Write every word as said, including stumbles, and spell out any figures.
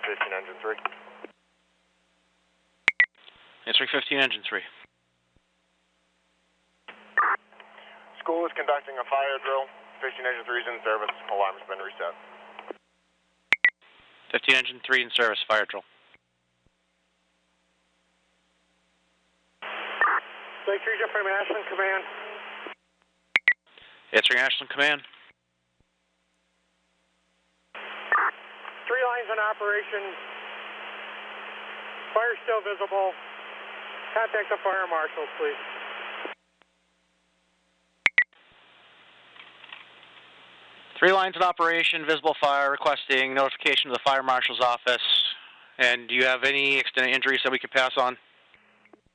fifteen, engine three. Answering fifteen, engine three. School is conducting a fire drill. fifteen, engine three is in service. Alarm has been reset. fifteen, engine three in service. Fire drill. Lake Region from Ashland Command. Answering Ashland Command. Three lines in operation. Fire still visible. Contact the fire marshals, please. Three lines in operation, visible fire, requesting notification to the fire marshal's office. And do you have any extended injuries that we could pass on?